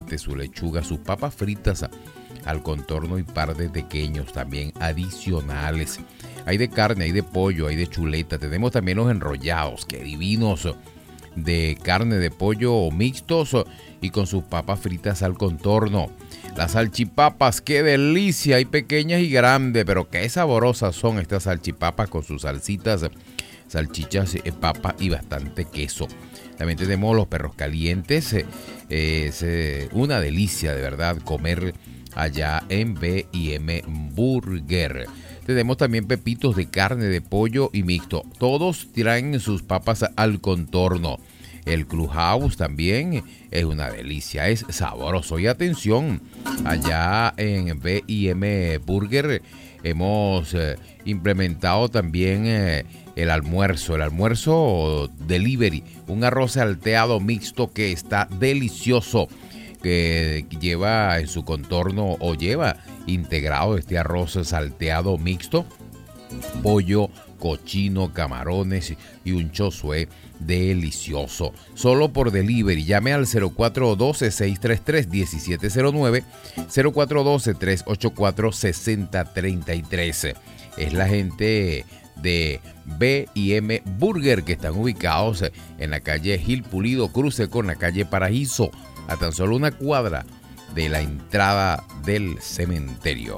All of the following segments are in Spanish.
tomate, su lechuga, sus papas fritas al contorno y par de pequeños también adicionales. Hay de carne, hay de pollo, hay de chuleta. Tenemos también los enrollados, que divinos, de carne de pollo mixtos y con sus papas fritas al contorno. Las salchipapas, qué delicia, hay pequeñas y grandes, pero qué saborosas son estas salchipapas con sus salsitas, salchichas, papa y bastante queso. También tenemos los perros calientes, es una delicia de verdad comer allá en B&M Burger. Tenemos también pepitos de carne de pollo y mixto. Todos traen sus papas al contorno. El Clubhouse también es una delicia, es sabroso. Y atención, allá en B&M Burger hemos implementado también el almuerzo delivery. Un arroz salteado mixto que está delicioso, que lleva en su contorno o lleva integrado este arroz salteado mixto, pollo, cochino, camarones y un chosué delicioso. Solo por delivery. Llame al 0412-633-1709, 0412-384-6033. Es la gente de B&M Burger, que están ubicados en la calle Gil Pulido, cruce con la calle Paraíso, a tan solo una cuadra de la entrada del cementerio.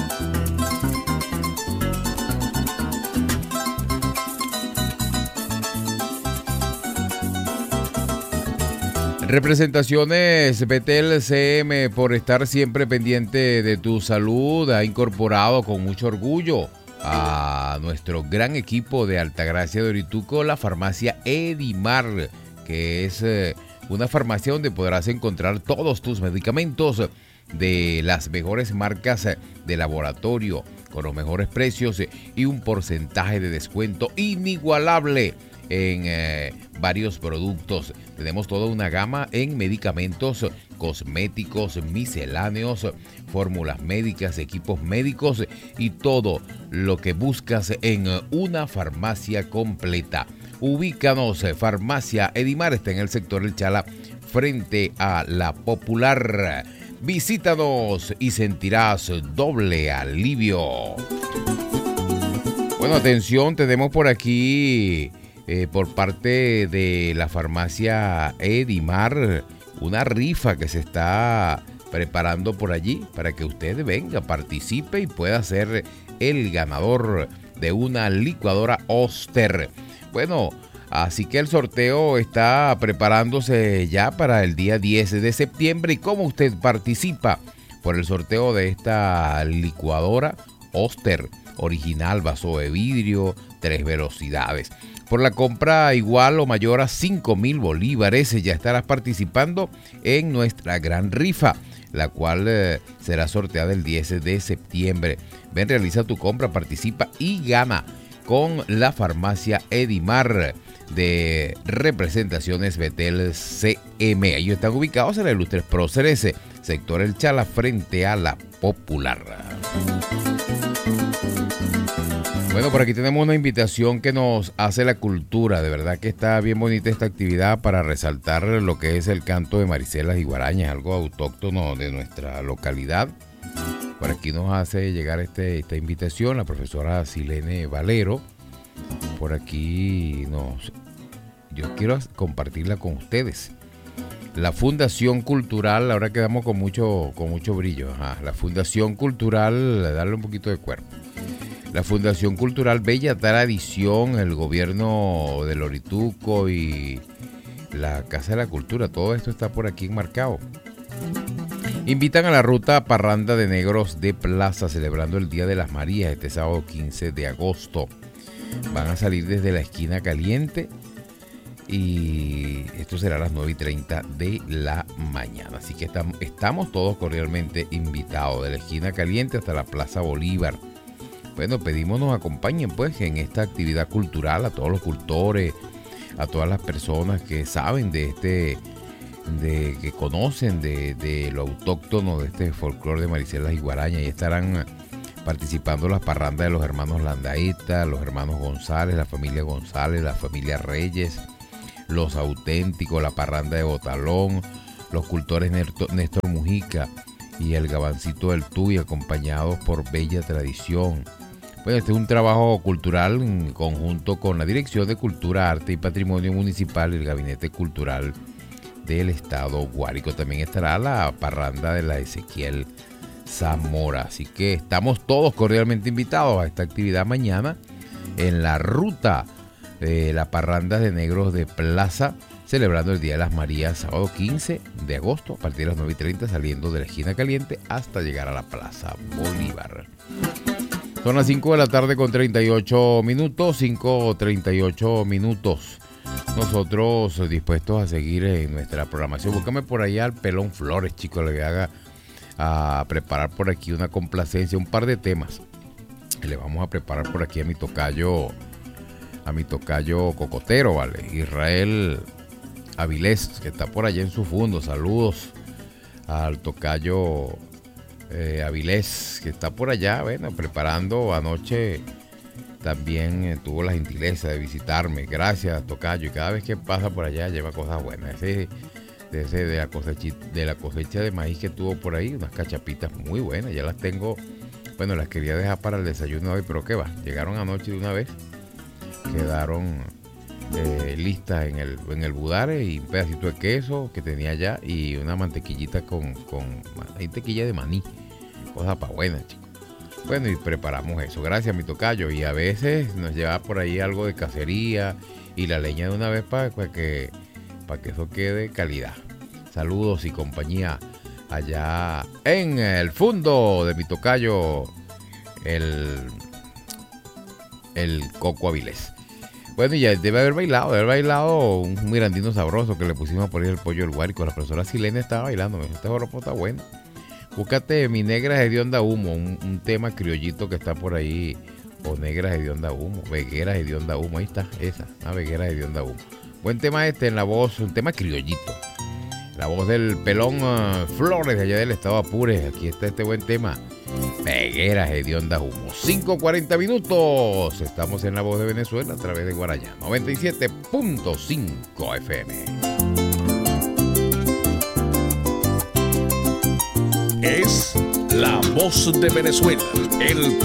Representaciones Betel CM, por estar siempre pendiente de tu salud, ha incorporado con mucho orgullo a nuestro gran equipo de Altagracia de Orituco la farmacia Edimar, que es una farmacia donde podrás encontrar todos tus medicamentos de las mejores marcas de laboratorio, con los mejores precios y un porcentaje de descuento inigualable en varios productos. Tenemos toda una gama en medicamentos, cosméticos, misceláneos, fórmulas médicas, equipos médicos y todo lo que buscas en una farmacia completa. Ubícanos, Farmacia Edimar, está en el sector El Chala, frente a La Popular. Visítanos y sentirás doble alivio. Bueno, atención, tenemos por aquí, por parte de la farmacia Edimar, una rifa que se está preparando por allí para que usted venga, participe y pueda ser el ganador de una licuadora Oster. Bueno, así que el sorteo está preparándose ya para el día 10 de septiembre. ¿Y cómo usted participa por el sorteo de esta licuadora Oster original, vaso de vidrio, 3 velocidades? Por la compra igual o mayor a 5,000 bolívares ya estarás participando en nuestra gran rifa, la cual será sorteada el 10 de septiembre. Ven, realiza tu compra, participa y gana con la farmacia Edimar de Representaciones Betel CM. Ellos están ubicados en la Ilustres Próceres, sector El Chala, frente a La Popular. Bueno, por aquí tenemos una invitación que nos hace la cultura. De verdad que está bien bonita esta actividad para resaltar lo que es el canto de maricelas y guarañas, algo autóctono de nuestra localidad. Por aquí nos hace llegar esta invitación la profesora Silene Valero. Por aquí yo quiero compartirla con ustedes. La Fundación Cultural, ahora quedamos con mucho brillo. La Fundación Cultural, darle un poquito de cuerpo. La Fundación Cultural Bella Tradición, el gobierno del Orituco y la Casa de la Cultura, todo esto está por aquí enmarcado. Invitan a la ruta Parranda de Negros de Plaza, celebrando el Día de las Marías este sábado 15 de agosto. Van a salir desde la esquina caliente y esto será a las 9:30 de la mañana. Así que estamos todos cordialmente invitados, de la esquina caliente hasta la Plaza Bolívar. Bueno, pedimos nos acompañen pues en esta actividad cultural, a todos los cultores, a todas las personas que saben que conocen de lo autóctono de este folclore de maricelas y guarañas, y estarán participando las parrandas de los hermanos Landaeta, los hermanos González, la familia González, la familia Reyes, los auténticos, la parranda de Botalón, los cultores Néstor Mujica y el Gabancito del Tuy, acompañados por Bella Tradición. Pues este es un trabajo cultural en conjunto con la Dirección de Cultura, Arte y Patrimonio Municipal y el Gabinete Cultural del Estado Guárico. También estará la parranda de la Ezequiel Zamora. Así que estamos todos cordialmente invitados a esta actividad mañana en la ruta de la parranda de negros de Plaza, celebrando el Día de las Marías, sábado 15 de agosto, a partir de las 9:30, saliendo de la esquina caliente hasta llegar a la Plaza Bolívar. Son las 5 de la tarde con 38 minutos, 5:38 minutos. Nosotros dispuestos a seguir en nuestra programación. Búscame por allá al Pelón Flores, chicos, le voy a preparar por aquí una complacencia, un par de temas. Le vamos a preparar por aquí a mi tocayo cocotero, ¿vale? Israel Avilés, que está por allá en su fondo. Saludos al tocayo Avilés, que está por allá, bueno, preparando. Anoche también tuvo la gentileza de visitarme. Gracias, tocayo. Y cada vez que pasa por allá lleva cosas buenas. De la cosecha de maíz que tuvo por ahí, unas cachapitas muy buenas. Ya las tengo, bueno, las quería dejar para el desayuno hoy, pero qué va, llegaron anoche de una vez. Quedaron listas en el budare, y un pedacito de queso que tenía allá y una mantequillita con mantequilla de maní. Cosa para buena, chicos. Bueno, y preparamos eso. Gracias, mi tocayo. Y a veces nos lleva por ahí algo de cacería y la leña de una vez para que eso quede calidad. Saludos y compañía allá en el fondo de mi tocayo, el Coco Avilés. Bueno, y ya debe haber bailado un mirandino sabroso que le pusimos por ahí, el Pollo del Guárico. La profesora Silene estaba bailando. Me dijo, este joropo está bueno. Búscate Mi Negra Hedionda Humo, un tema criollito que está por ahí. O Negras Hedionda Humo, Vegueras Hedionda Humo. Ahí está, esa, una Veguera Hedionda Humo. Buen tema en la voz, un tema criollito. La voz del Pelón Flores de allá del estado Apure. Aquí está este buen tema. Vegueras Hedionda Humo. 5:40 minutos. Estamos en La Voz de Venezuela a través de Guarayá 97.5 FM. Es La Voz de Venezuela. El